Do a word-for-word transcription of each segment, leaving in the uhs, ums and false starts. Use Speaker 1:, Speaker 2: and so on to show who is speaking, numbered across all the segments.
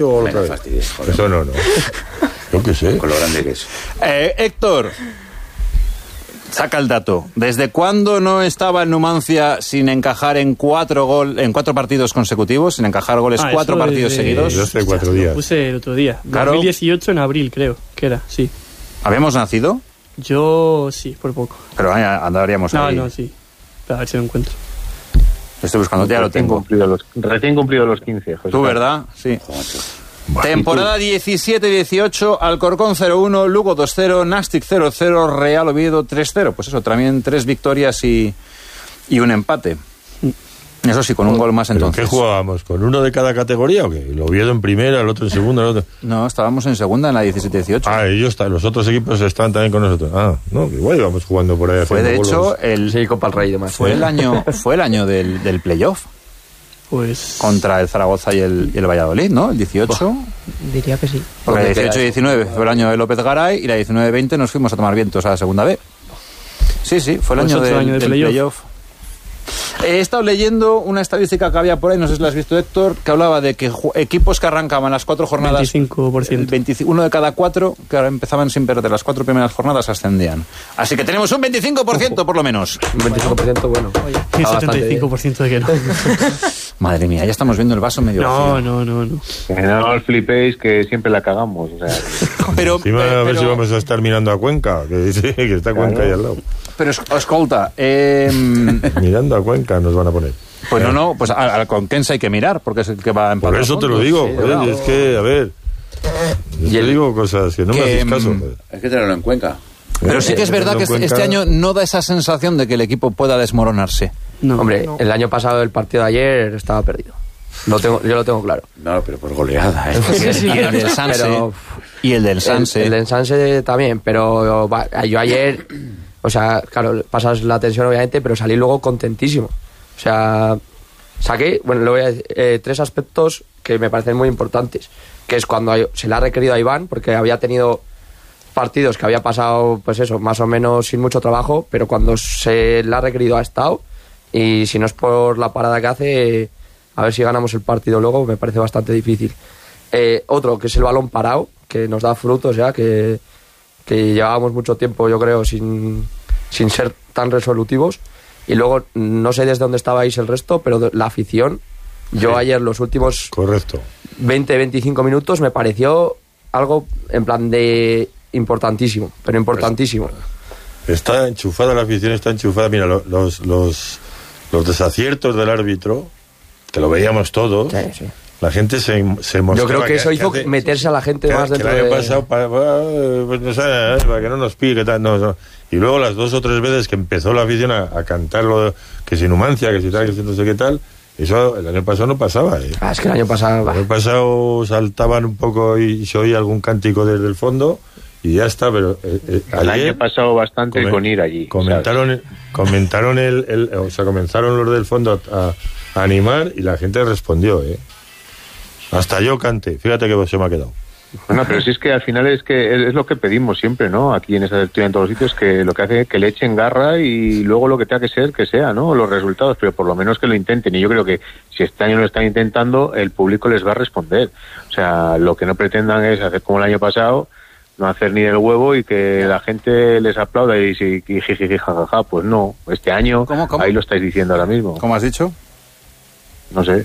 Speaker 1: otra vez. Eso no, no. Yo qué sé.
Speaker 2: Con lo grande que es.
Speaker 3: Eh, Héctor, saca el dato. ¿Desde cuándo no estaba el Numancia sin encajar en cuatro gol, en cuatro partidos consecutivos, sin encajar goles
Speaker 4: ah,
Speaker 3: cuatro partidos
Speaker 4: desde...
Speaker 3: seguidos?
Speaker 1: Yo hace cuatro días.
Speaker 4: Lo puse el otro día.
Speaker 3: Claro.
Speaker 4: dos mil dieciocho en abril, creo que era, sí.
Speaker 3: ¿Habíamos nacido?
Speaker 4: Yo sí, por poco.
Speaker 3: Pero eh, andaríamos
Speaker 4: No,
Speaker 3: ahí.
Speaker 4: no, sí. Pero a ver si lo encuentro.
Speaker 3: Estoy buscando, ya lo
Speaker 5: Recién
Speaker 3: tengo.
Speaker 5: Cumplido los, recién cumplido los quince, José.
Speaker 3: Tú, ¿verdad? Sí.
Speaker 1: Bah,
Speaker 3: Temporada diecisiete dieciocho, Alcorcón cero uno, Lugo dos cero, Nastic cero cero, Real Oviedo tres cero. Pues eso, también tres victorias y, y un empate. Eso sí, con un gol más
Speaker 1: ¿Pero
Speaker 3: entonces.
Speaker 1: qué jugábamos? ¿Con uno de cada categoría o qué? El Oviedo en primera, el otro en segunda, el otro...
Speaker 3: No, estábamos en segunda en la diecisiete dieciocho.
Speaker 1: Ah, ellos están, los otros equipos están también con nosotros. Ah, no, igual íbamos jugando por ahí.
Speaker 3: Fue de
Speaker 1: haciendo
Speaker 3: hecho
Speaker 1: bolos.
Speaker 3: el,
Speaker 6: Sí, Copa del Rey y demás.
Speaker 3: fue el año, fue el año del, del playoff
Speaker 4: Pues...
Speaker 3: contra el Zaragoza y el, y el Valladolid, ¿no? El dieciocho.
Speaker 6: Diría que sí.
Speaker 3: Porque la dieciocho diecinueve fue el año de López Garay y la diecinueve veinte nos fuimos a tomar vientos a la segunda B. Sí, sí, fue el
Speaker 4: Pues
Speaker 3: año,
Speaker 4: otro
Speaker 3: del,
Speaker 4: año de
Speaker 3: del
Speaker 4: playoff.
Speaker 3: playoff. He estado leyendo una estadística que había por ahí, no sé si la has visto, Héctor, que hablaba de que ju- equipos que arrancaban las cuatro jornadas,
Speaker 4: veinticinco por ciento.
Speaker 3: el veinticinco uno de cada cuatro que empezaban sin perder las cuatro primeras jornadas ascendían. Así que tenemos un veinticinco por ciento por lo menos.
Speaker 6: Un veinticinco por ciento, bueno.
Speaker 4: Y
Speaker 6: está
Speaker 4: setenta y cinco por ciento de que no.
Speaker 3: Madre mía, ya estamos viendo el vaso medio
Speaker 4: No,
Speaker 3: vacío.
Speaker 4: no, no, no.
Speaker 5: Que no os flipéis que siempre la cagamos. O sea,
Speaker 3: Pero,
Speaker 1: Encima, a ver
Speaker 3: pero-
Speaker 1: si vamos a estar mirando a Cuenca, que dice que está Cuenca ahí al lado.
Speaker 3: pero es- escolta, eh,
Speaker 1: Mirando a Cuenca nos van a poner.
Speaker 3: pues no, no, pues al, al Conquense hay que mirar, porque es el que va a empatar.
Speaker 1: Por eso te lo
Speaker 3: puntos.
Speaker 1: digo,
Speaker 3: Sí,
Speaker 1: joder,
Speaker 3: claro.
Speaker 1: es que, a ver, yo
Speaker 6: Y
Speaker 1: te
Speaker 6: el-
Speaker 1: digo cosas que no me
Speaker 3: que,
Speaker 1: haces caso.
Speaker 3: mm,
Speaker 1: joder.
Speaker 2: Hay que tenerlo en Cuenca.
Speaker 3: Pero
Speaker 1: Eh,
Speaker 3: sí que es verdad que este,
Speaker 1: Cuenca-
Speaker 3: este año no da esa sensación de que el equipo pueda desmoronarse.
Speaker 4: No.
Speaker 6: Hombre, el año pasado el partido de ayer estaba perdido. Lo tengo, yo lo tengo claro.
Speaker 2: No, pero por goleada, ¿eh?
Speaker 3: Y el del Sanse.
Speaker 6: Pero-
Speaker 3: Y el del Sanse.
Speaker 6: El, el del Sanse también, pero va, yo ayer, o sea, claro, pasas la tensión obviamente, pero salí luego contentísimo. O sea, saqué, bueno, le voy a decir, eh, tres aspectos que me parecen muy importantes, que es cuando hay- se le ha requerido a Iván, porque había tenido partidos que había pasado, pues eso, más o menos sin mucho trabajo, pero cuando se le ha requerido ha estado, y si no es por la parada que hace, a ver si ganamos el partido luego, me parece bastante difícil. Eh, otro, que es el balón parado, que nos da frutos ya, que, que llevábamos mucho tiempo, yo creo, sin, sin ser tan resolutivos. Y luego, no sé desde dónde estabais el resto, pero de- la afición, yo
Speaker 1: Sí.
Speaker 6: ayer los últimos
Speaker 1: Correcto.
Speaker 6: veinte veinticinco minutos me pareció algo en plan de importantísimo, pero importantísimo.
Speaker 1: Está enchufada la afición, está enchufada. Mira, lo- los, los, los desaciertos del árbitro, que lo veíamos todos,
Speaker 6: Sí, sí.
Speaker 1: la gente se, se mostraba.
Speaker 6: Yo creo que eso hizo
Speaker 1: hace-
Speaker 6: meterse a la gente
Speaker 1: que,
Speaker 6: más
Speaker 1: que
Speaker 6: dentro
Speaker 1: el año
Speaker 6: de...
Speaker 1: pasado, para, para, pues no sé, eh, para que no nos pique, tal, no, no. Y luego las dos o tres veces que empezó la afición a, a cantar lo, que si Numancia, que si tal, que si no sé qué tal, eso el año pasado no pasaba. ¿eh?
Speaker 6: Ah, es que el año pasado...
Speaker 1: El año pasado saltaban un poco y se oía algún cántico desde el fondo y ya está, pero eh, eh,
Speaker 5: el
Speaker 1: ayer
Speaker 5: año pasado bastante
Speaker 1: comen-
Speaker 5: con ir allí.
Speaker 1: comentaron, comentaron el, el, o sea, comenzaron los del fondo a, a animar y la gente respondió, ¿eh? Hasta yo canté, fíjate que se me ha quedado.
Speaker 5: Bueno, pero si es que al final es que es, es lo que pedimos siempre, ¿no? Aquí en esa tertulia en todos los sitios, que lo que hace es que le echen garra y luego lo que tenga que ser, que sea, ¿no? Los resultados, pero por lo menos que lo intenten. Y yo creo que si este año lo están intentando, el público les va a responder. O sea, lo que no pretendan es hacer como el año pasado, no hacer ni del huevo y que la gente les aplauda y, y, y jijiji, jajaja. Pues no, este año,
Speaker 3: ¿Cómo, cómo?
Speaker 5: ahí lo estáis diciendo ahora mismo.
Speaker 3: ¿Cómo has dicho?
Speaker 5: No sé.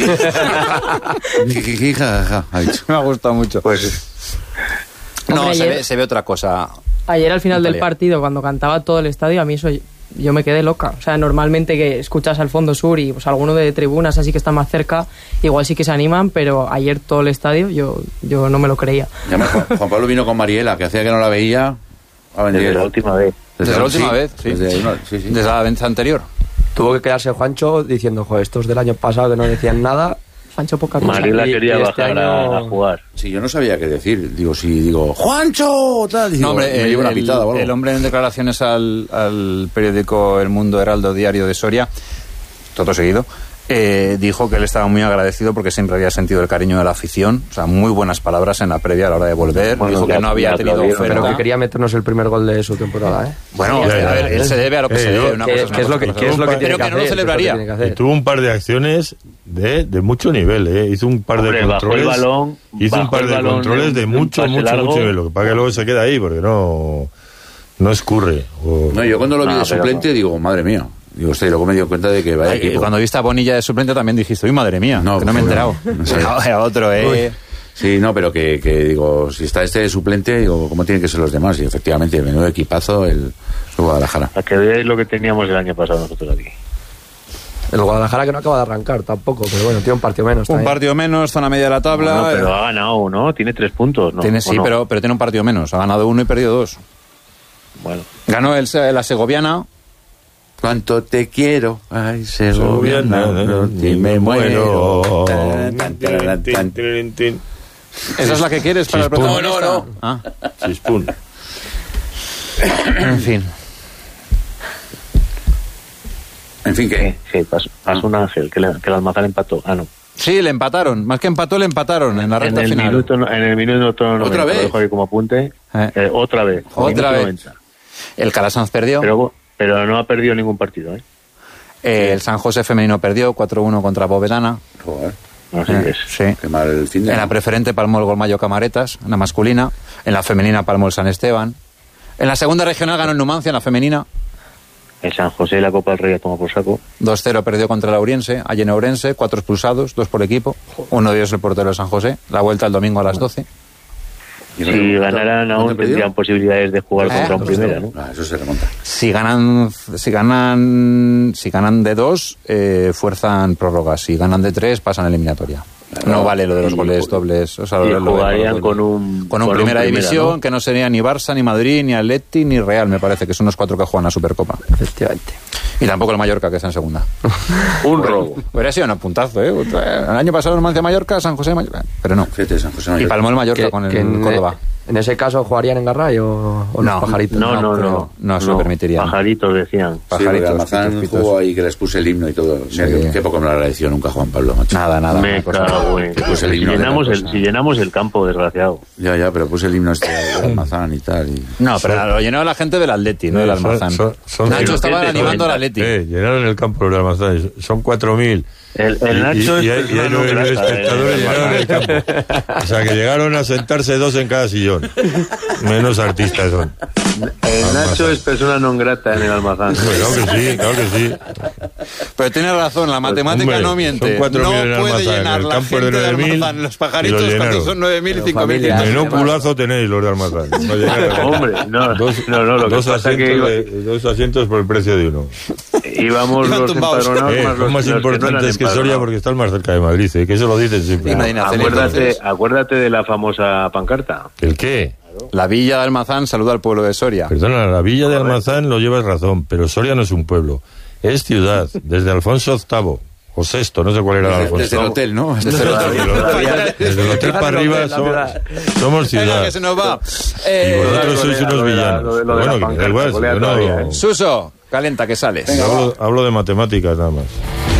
Speaker 2: Jijiji, jajaja, ha dicho.
Speaker 3: Me ha gustado mucho.
Speaker 5: Pues
Speaker 3: no,
Speaker 7: Hombre,
Speaker 3: se
Speaker 7: ayer-
Speaker 3: ve, se ve otra cosa.
Speaker 7: Ayer al final del
Speaker 3: Italia.
Speaker 7: partido, cuando cantaba todo el estadio, a mí eso yo me quedé loca. O sea, normalmente que escuchas al fondo sur y pues alguno de tribunas así que está más cerca, igual sí que se animan, pero ayer todo el estadio yo, yo no me lo creía.
Speaker 2: Ya me- Juan, Juan Pablo vino con Mariela, que hacía que no la veía. Ha venido-
Speaker 5: desde la última vez.
Speaker 3: Desde la última vez, sí.
Speaker 2: Desde, una- sí, sí.
Speaker 3: Desde la vez anterior.
Speaker 6: Tuvo que quedarse Juancho diciendo, joder, estos del año pasado que no decían nada.
Speaker 7: Fancho poca cosa.
Speaker 5: Mariela
Speaker 6: Y-
Speaker 5: quería
Speaker 6: y este
Speaker 5: bajar
Speaker 6: año-
Speaker 5: a, a jugar.
Speaker 2: Sí, yo no sabía qué decir. Digo, si digo, ¡Juancho! Tal, digo,
Speaker 3: No, hombre,
Speaker 2: me
Speaker 3: el,
Speaker 2: llevo una
Speaker 3: el-
Speaker 2: pitada o algo.
Speaker 3: el hombre en declaraciones al, al periódico El Mundo Heraldo Diario de Soria, todo seguido, Eh, dijo que él estaba muy agradecido porque siempre había sentido el cariño de la afición, o sea, muy buenas palabras en la previa a la hora de volver.
Speaker 6: Bueno,
Speaker 3: dijo que
Speaker 6: ya-
Speaker 3: no había
Speaker 6: ya
Speaker 3: tenido
Speaker 6: aplaudieron,
Speaker 3: oferta.
Speaker 6: pero que quería meternos el primer gol de su temporada, ¿eh?
Speaker 3: Bueno,
Speaker 1: Ya, ya,
Speaker 3: a ver,
Speaker 1: ya.
Speaker 3: él se debe a lo que
Speaker 1: Eh,
Speaker 3: se debe. Una
Speaker 6: ¿Qué-
Speaker 3: cosa es
Speaker 6: qué
Speaker 3: una
Speaker 6: es lo
Speaker 3: cosa,
Speaker 6: que-
Speaker 3: otra
Speaker 6: qué es lo que
Speaker 3: cosa.
Speaker 6: tiene
Speaker 3: Pero
Speaker 6: que
Speaker 3: que no
Speaker 6: hacer?
Speaker 3: lo celebraría.
Speaker 6: Eso es lo que tiene que
Speaker 1: Y
Speaker 6: hacer.
Speaker 1: tuvo un par de acciones de, de mucho nivel, ¿eh? Hizo un par
Speaker 5: Hombre,
Speaker 1: de
Speaker 5: bajó el
Speaker 1: controles.
Speaker 5: balón,
Speaker 1: hizo un
Speaker 5: bajó
Speaker 1: par
Speaker 5: el
Speaker 1: de
Speaker 5: balón
Speaker 1: controles
Speaker 5: de un-
Speaker 1: de
Speaker 5: de un
Speaker 1: mucho,
Speaker 5: pase
Speaker 1: mucho,
Speaker 5: largo.
Speaker 1: mucho nivel. Lo que pasa es que luego se queda ahí porque no, no escurre. O-
Speaker 2: No, yo cuando lo vi
Speaker 5: No,
Speaker 2: de
Speaker 5: pero
Speaker 2: suplente
Speaker 5: no.
Speaker 2: digo, madre mía. Digo, usted, luego me dio cuenta de que vaya
Speaker 3: Ay,
Speaker 2: equipo.
Speaker 3: cuando viste a Bonilla de suplente también dijiste, uy, madre mía,
Speaker 2: No,
Speaker 3: que no me he
Speaker 2: no,
Speaker 3: enterado.
Speaker 2: no sé.
Speaker 3: No, era otro, ¿eh?
Speaker 2: Sí, no, pero que, que digo, si está este de suplente, digo, ¿cómo tienen que ser los demás? Y efectivamente, menudo equipazo el, el Guadalajara.
Speaker 5: Para que veáis lo que teníamos el año pasado nosotros aquí.
Speaker 6: El Guadalajara que no acaba de arrancar tampoco, pero bueno, tiene un partido menos.
Speaker 3: Un
Speaker 6: también.
Speaker 3: partido menos, zona media de la tabla.
Speaker 5: No, pero
Speaker 3: eh,
Speaker 5: ha ganado, ¿no? Tiene tres puntos, ¿no?
Speaker 3: tiene,
Speaker 5: ¿O
Speaker 3: sí,
Speaker 5: no?
Speaker 3: pero, pero tiene un partido menos. Ha ganado uno y perdido dos.
Speaker 5: Bueno,
Speaker 3: Ganó el, la Segoviana.
Speaker 2: ¿Cuánto te quiero? Ay,
Speaker 1: Segoviana,
Speaker 2: Segoviana, y me muero. Tan, tan, tan, tan.
Speaker 3: ¿Esa es la que quieres para el
Speaker 1: Chispún.
Speaker 3: protagonista?
Speaker 2: No, no, no.
Speaker 3: Ah,
Speaker 1: Chispún.
Speaker 3: en fin.
Speaker 2: En fin,
Speaker 5: sí,
Speaker 2: que
Speaker 5: sí, pasó, pasó un ángel, que, le, que el Almazán empató. Ah, no.
Speaker 3: Sí, le empataron. Más que empató, le empataron en la
Speaker 5: En
Speaker 3: recta
Speaker 5: el,
Speaker 3: final.
Speaker 5: minuto, no- en el minuto noventa,
Speaker 2: ¿Otra vez?
Speaker 5: lo dejo ahí como apunte.
Speaker 3: Eh.
Speaker 5: Eh, otra vez.
Speaker 3: Otra
Speaker 5: minuto
Speaker 3: vez.
Speaker 5: noventa.
Speaker 3: El Calasanz perdió.
Speaker 5: Pero, pero no ha perdido ningún partido, ¿eh?
Speaker 3: Eh, el San José femenino perdió cuatro uno contra Povedana.
Speaker 2: joder,
Speaker 5: No sé
Speaker 3: Eh,
Speaker 5: qué es.
Speaker 3: sí.
Speaker 2: qué mal el fin de
Speaker 3: En la preferente palmó el Golmayo Camaretas, en la masculina. En la femenina palmó el San Esteban. En la segunda regional ganó el Numancia, en la femenina.
Speaker 5: El San José y la Copa del Rey a tomar por saco.
Speaker 3: dos cero perdió contra el Auriense, allí en Ourense, cuatro expulsados, dos por equipo. Uno de ellos el portero de San José. La vuelta el domingo a las doce.
Speaker 2: Y no-
Speaker 5: Si ganaran
Speaker 2: ¿no
Speaker 5: aún
Speaker 2: te perdió?
Speaker 5: tendrían posibilidades de jugar
Speaker 3: Eh,
Speaker 5: contra un
Speaker 3: dos
Speaker 5: primera, ¿no?
Speaker 2: Ah, eso se remonta.
Speaker 3: Si ganan, si ganan, si ganan de dos, eh, fuerzan prórrogas. Si ganan de tres, pasan eliminatoria. No vale lo de los
Speaker 5: Y
Speaker 3: goles
Speaker 5: ju-
Speaker 3: dobles. O sea,
Speaker 5: y
Speaker 3: lo de- lo de-
Speaker 5: jugarían
Speaker 3: lo de-
Speaker 5: con un-
Speaker 3: con un
Speaker 5: con un
Speaker 3: primera
Speaker 5: primera,
Speaker 3: división
Speaker 5: ¿no?
Speaker 3: que no sería ni Barça, ni Madrid, ni Atleti, ni Real, me parece, que son los cuatro que juegan la Supercopa.
Speaker 6: Efectivamente.
Speaker 3: Y tampoco el Mallorca, que está en segunda.
Speaker 5: Un robo.
Speaker 3: Hubiera sido un puntazo, ¿eh? Otra- El año pasado Numancia Mallorca, San José Mallorca. Pero no.
Speaker 2: Fíjate, San José
Speaker 3: Y
Speaker 2: Mayor.
Speaker 3: palmó el Mallorca
Speaker 6: Que-
Speaker 3: con el
Speaker 6: que en,
Speaker 3: Córdoba.
Speaker 6: en ese caso jugarían en Garray o, o los pajaritos.
Speaker 5: No, no,
Speaker 3: creo.
Speaker 5: no.
Speaker 3: No se lo permitirían.
Speaker 5: Pajaritos decían.
Speaker 2: Sí, porque
Speaker 3: Pajaritos,
Speaker 2: Almazán
Speaker 3: pitos, pitos.
Speaker 2: jugó ahí que les puse el himno y todo. Mira,
Speaker 3: Sí.
Speaker 2: qué, qué poco me lo agradeció nunca Juan Pablo, macho.
Speaker 3: Nada, nada.
Speaker 5: Me
Speaker 3: una cosa-
Speaker 5: cago en...
Speaker 2: Que puse el
Speaker 5: Si
Speaker 2: himno de la
Speaker 5: llenamos el,
Speaker 2: cosa.
Speaker 5: si llenamos el campo, desgraciado.
Speaker 2: Ya, ya, pero puse el himno este de Almazán y tal. Y...
Speaker 3: No, pero lo llenó la gente del Atleti, no del
Speaker 1: Son-
Speaker 3: Almazán.
Speaker 1: son- son
Speaker 3: Nacho
Speaker 1: cien-
Speaker 3: estaba
Speaker 5: ciento
Speaker 3: animando al
Speaker 5: noventa.
Speaker 3: Atleti.
Speaker 1: Eh, llenaron el campo de Almazán. Son cuatro mil.
Speaker 5: El, el Nacho
Speaker 1: y, y,
Speaker 5: es
Speaker 1: hay, y
Speaker 5: persona
Speaker 1: hay
Speaker 5: no
Speaker 1: nueve mil
Speaker 5: grata,
Speaker 1: espectadores
Speaker 5: eh,
Speaker 1: llenaron el campo. O sea que llegaron a sentarse dos en cada sillón. Menos artistas son.
Speaker 5: El Nacho es persona non grata en el Almazán.
Speaker 1: Hombre, claro que sí, claro que sí.
Speaker 3: Pero tiene razón, la matemática
Speaker 1: Hombre,
Speaker 3: no miente.
Speaker 1: son cuatro
Speaker 3: no
Speaker 1: mil en
Speaker 3: puede
Speaker 1: Almazán,
Speaker 3: llenar
Speaker 1: el
Speaker 3: la
Speaker 1: campo es de
Speaker 3: gente de
Speaker 1: nueve mil
Speaker 3: Almazán, los
Speaker 1: y
Speaker 3: pajaritos,
Speaker 1: lo
Speaker 3: cuando
Speaker 1: llenaron.
Speaker 3: son nueve mil y
Speaker 6: Pero
Speaker 3: cinco mil.
Speaker 6: familia,
Speaker 1: Menú
Speaker 6: además.
Speaker 1: culazo tenéis los de Almazán. No llegáis a-
Speaker 5: Hombre, no,
Speaker 1: dos,
Speaker 5: no, no, lo que
Speaker 1: dos
Speaker 5: pasa es que
Speaker 1: asientos
Speaker 5: iba-
Speaker 1: de- dos asientos por el precio de uno.
Speaker 5: íbamos
Speaker 3: Iban
Speaker 5: los
Speaker 3: tumbados.
Speaker 5: empadronados
Speaker 1: Eh,
Speaker 5: más
Speaker 1: son
Speaker 5: los,
Speaker 1: más
Speaker 5: los que no eran
Speaker 1: importantes que Soria
Speaker 5: empadronados.
Speaker 1: porque están más cerca de Madrid, ¿eh? Que eso lo dicen siempre.
Speaker 3: Y Medina Celi,
Speaker 5: Acuérdate,
Speaker 3: entonces.
Speaker 5: acuérdate de la famosa pancarta.
Speaker 1: ¿El qué?
Speaker 3: La villa de Almazán saluda al pueblo de Soria.
Speaker 1: Perdona, la villa de Almazán lo llevas razón, pero Soria no es un pueblo, es ciudad, desde Alfonso octavo, o sexto, no sé cuál era el
Speaker 2: Desde,
Speaker 1: Alfonso.
Speaker 2: desde el hotel, ¿no?
Speaker 1: Desde el hotel, desde el hotel para arriba somos, somos
Speaker 3: Venga,
Speaker 1: ciudad.
Speaker 3: que se nos va.
Speaker 1: Y
Speaker 3: Eh,
Speaker 1: vosotros sois
Speaker 5: lo de la-
Speaker 1: unos
Speaker 5: lo de la-
Speaker 1: villanos.
Speaker 5: lo de- lo de la
Speaker 1: Bueno, que da
Speaker 5: pancarta,
Speaker 1: igual,
Speaker 5: golea
Speaker 1: yo no-
Speaker 5: todavía, ¿eh?
Speaker 3: Suso, calenta que sales.
Speaker 1: yo hablo, hablo de matemáticas nada más.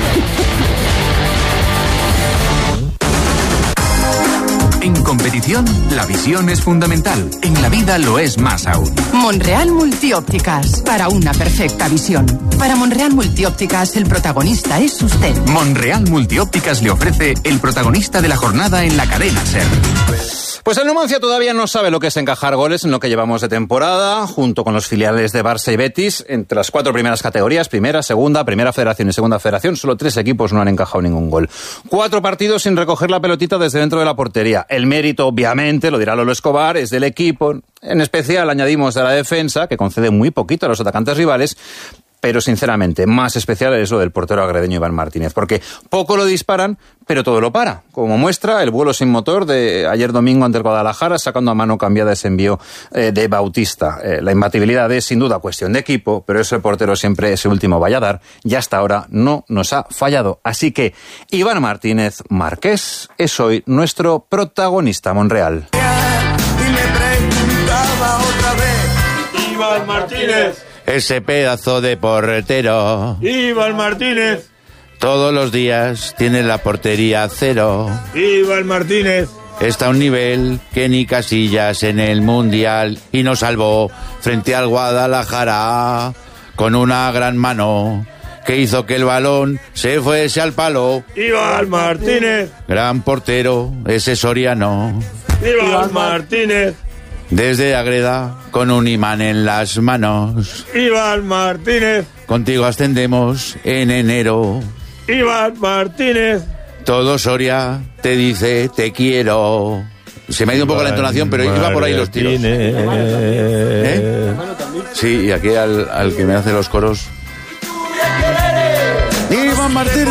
Speaker 8: En competición, la visión es fundamental. En la vida lo es más aún.
Speaker 9: Monreal Multiópticas, para una perfecta visión. Para Monreal Multiópticas, el protagonista es usted.
Speaker 8: Monreal Multiópticas le ofrece el protagonista de la jornada en la cadena SER.
Speaker 3: Pues el Numancia todavía no sabe lo que es encajar goles en lo que llevamos de temporada, junto con los filiales de Barça y Betis, entre las cuatro primeras categorías, primera, segunda, primera federación y segunda federación, solo tres equipos no han encajado ningún gol. Cuatro partidos sin recoger la pelotita desde dentro de la portería. El mérito, obviamente, lo dirá Lolo Escobar, es del equipo, en especial añadimos de la defensa, que concede muy poquito a los atacantes rivales, pero sinceramente, más especial es lo del portero agredeño Iván Martínez, porque poco lo disparan, pero todo lo para. Como muestra, el vuelo sin motor de ayer domingo ante el Guadalajara, sacando a mano cambiada ese envío eh, de Bautista. Eh, la imbatibilidad es sin duda cuestión de equipo, pero ese portero siempre ese último vaya a dar, y hasta ahora no nos ha fallado. Así que Iván Martínez Márquez es hoy nuestro protagonista Monreal.
Speaker 10: Y me preguntaba otra vez.
Speaker 1: Iván Martínez,
Speaker 2: Ese pedazo de portero.
Speaker 1: Iván Martínez.
Speaker 2: Todos los días tiene la portería cero.
Speaker 1: Iván Martínez.
Speaker 2: Está a un nivel que ni Casillas en el Mundial y nos salvó frente al Guadalajara con una gran mano que hizo que el balón se fuese al palo.
Speaker 1: Iván Martínez.
Speaker 2: Gran portero, ese Soriano.
Speaker 1: Iván Martínez.
Speaker 2: Desde Agreda, con un imán en las manos.
Speaker 1: Iván Martínez.
Speaker 2: Contigo ascendemos en enero.
Speaker 1: Iván Martínez.
Speaker 2: Todo Soria te dice te quiero. Se me ha ido un poco la entonación, pero iba por ahí los tiros. ¿Eh? Sí, y aquí al, al que me hace los coros. ¡Iván Martínez!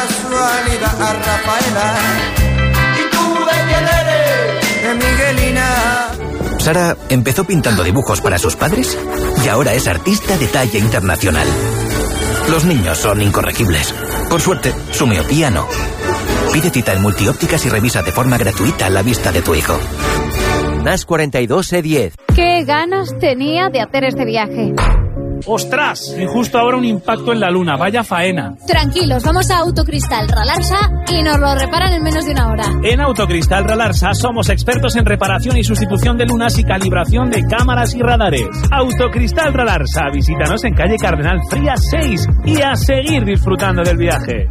Speaker 11: Sara empezó pintando dibujos para sus padres y ahora es artista de talla internacional. Los niños son incorregibles. Por suerte, su miopía no. Pide cita en Multiópticas y revisa de forma gratuita la vista de tu hijo. N A S cuarenta y dos E diez.
Speaker 12: Qué ganas tenía de hacer este viaje.
Speaker 13: ¡Ostras! Y justo ahora un impacto en la luna. Vaya faena.
Speaker 12: Tranquilos, vamos a Autocristal Ralarsa y nos lo reparan en menos de una hora.
Speaker 13: En Autocristal Ralarsa somos expertos en reparación y sustitución de lunas y calibración de cámaras y radares. Autocristal Ralarsa. Visítanos en calle Cardenal Frías seis y a seguir disfrutando del viaje.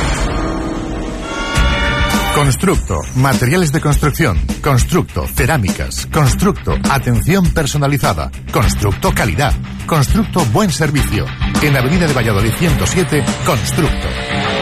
Speaker 14: Constructo, materiales de construcción. Constructo, cerámicas. Constructo, atención personalizada. Constructo, calidad. Constructo, buen servicio. En Avenida de Valladolid ciento siete, Constructo.